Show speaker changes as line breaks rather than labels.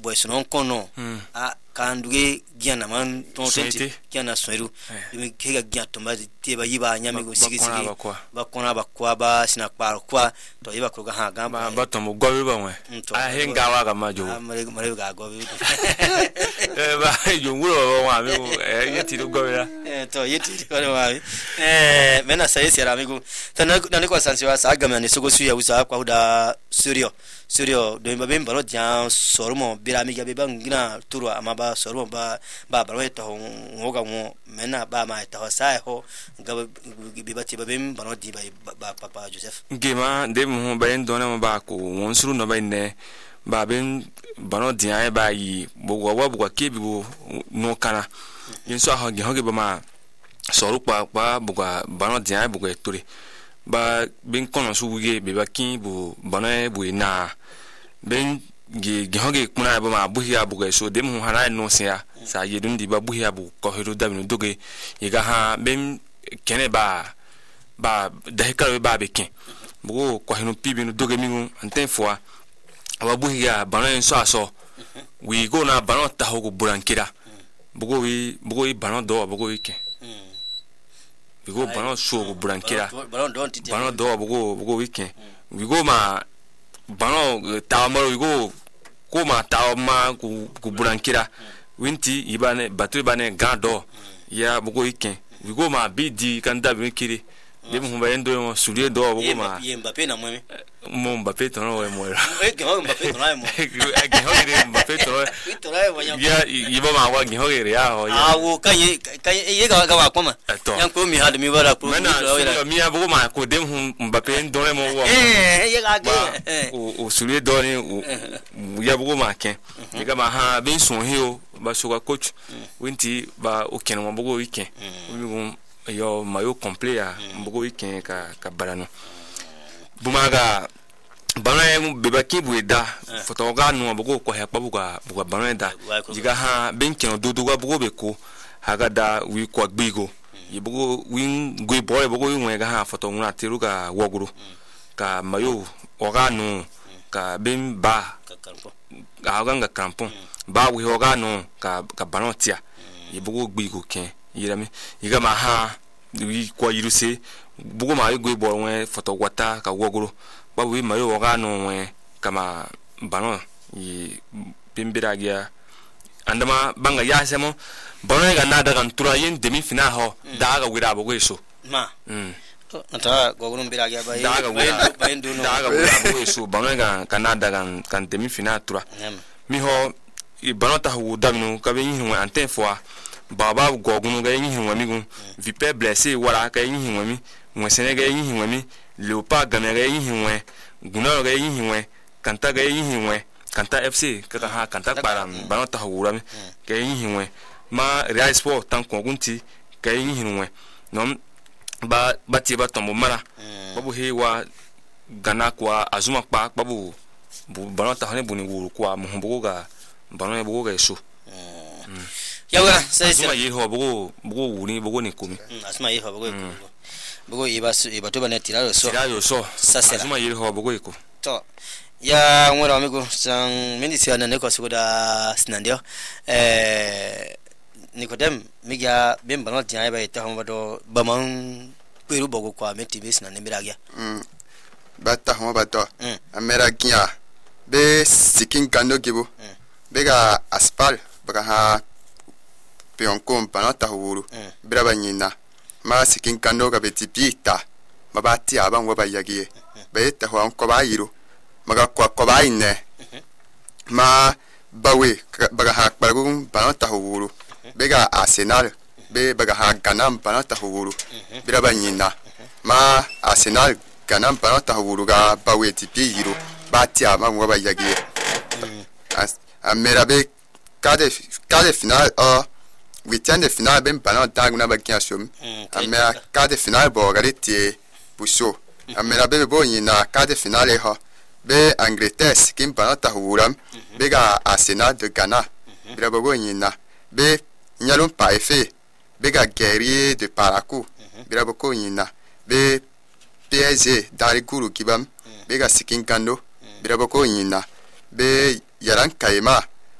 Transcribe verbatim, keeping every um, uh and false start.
boy sono kono a kanduge giana man ton tenti giana soiru mi kega giato ma ti ba yiba nyame go sigi sigi ba kona ba kwa ba sina kwa kwa to yiba ko ga ha ga
ba ba to mo gobi ba we a henga wa ga majo
mare mare ga gobi
eh ba yo nguro wa mi eh yeti do gobi la
eh to yeti ko wa eh mena sai sia amigo tana na ko sansiwa sa ga mani so go su ya usa kwa huda studio studio do mba bemba no jan sormo bira mi ga be bangina turu amaba sormo ba ba ba weto ngoga ngo mena ba ma ta sa ho ga bi bati ba bemba no di ba papa Joseph
ngema de mo ba en dona mo ba ko won suru no ba ne ba ben bano di ai ba yi bo wa bo ke bi bo no kana yin so ha ge ho ge ba ma soru pa pa bo ga bano di ai bo ga turi ba ben kono su wuge be ba kin bu bana bu na ben ge ge hoge kuna ba ma bu ya bu ga so dem hu hana no sia sa ye dun di ba bu ya bu ko hedo da no doge ye ga ha ben kene ba ba da hekalo ba be kin bu ko henu pibi no doge mi ngu anten fo aba bu ya bana so aso we go na bana ta ho go burankira bu go wi bu go bana do bu go ken we go bano show go burankira bano do bugo bugo weekend we go ma bano tawamaro we go ko ma tawama ku burankira winti ibane batri bane gando ya bugo weekend we go ma bidi kanda binkiri dem humba endo mo sulie do bugo ma
Mbappé na mweme
mo Mbappé to no we mo
e ke ho Mbappé to na mo
e ke ho ire Mbappé to
to na mo
ya ibo ma wa ke ho ire ya ho
ya awu kanye kanye ye ga ga wa koma yan ko mi hadu mi bara ko
mena mi ya bugo ma ko dem hum Mbappé ndo mo wo
eh ye ga ga
o o sulie do ni ya bugo ma ken ye ga ma ha bin so hio ba so ga coach winti ba o ken mo bugo weekend mi yo mayo complet ya bugo weekend ka ka barano bumaga bana beba kibu da fotoga no bugo ko he pabuga buga bana da jiga ha benkin dudu ga bugo be ko haga da wi ko gbigo yibugo win gwe boy bugo wi ga ha foto nguna tiruga woguru ka mayo oga no ka ben ba ga ga kampon ba wi oga no ka ka bana tia yibugo gbigo ken yirami yiga ma ha wi ko yiruse bugo ma gwe boy wen foto wata ka woguru ba wi mayo oga no wen kama bano yi bimbira gya andama banga ya semo bano ga na daga ntura yin demi final ho daga wira bugo eso
ma
mm
to nata goguru mbira gya ba
daga wira daga wira bugo eso bano ga kana daga kan demi final tura mi ho i bano ta hu damnu ka be yin wen anten fois baba gogunu ga yin wen mi gun vipe blessé wala ka yin wen mi wen senega yin wen mi leopard ga ga yin wen guna ga yin wen kanta ga yin wen kanta F C ka ha kanta param bano ta hura mi ga yin wen ma Real Sport tan ko gunti ga yin wen nom ba bati ba tombo mara babu hewa gana kwa azuma pa babu bano ta hane buni wuru kwa muhumbu ga bano bugo ga eso
yawa sai sai
azuma yi ho bugo bugo wuni bugo ni komi
azuma yi ho bugo bugo iba iba to bana tiraro so
tiraro so
sasa
azuma yi ho bugo iko
to ya ngora amigo sang minisi ana neko sugoda sinandio eh Nikodem miga bemba no tianya ba ita homo do bamang peru bogo kwa meti bes na nemiragia
mm bata homo bato ameragia be sikin kando gibo bega aspal bega ha peon kompa no tahuru bira banyina ma sikin kando ga beti pita mabati aba ngwa bayagie be ta ho ko bayiro maga kwa ko bayine ma bawe baga ha kpargu bana tahuru bega Arsenal be baga ha ganam bana tahuru bira banyina ma Arsenal ganam bana tahuru ga bawe ti piro bati aba ngwa bayagie amera be kade kade final o huitième de finale ben bana taguna ba kiasum amera quart de finale bo gareti puso amera be bo nyina quart de finale ho be Angleterre kim bana tahuram be ga Arsenal de Ghana be bo nyina be nyalon pa efe be ga Guerrier de Parakou be bo ko nyina be P S G dari guru kibam be ga sikin kando be bo ko nyina be yaran kaima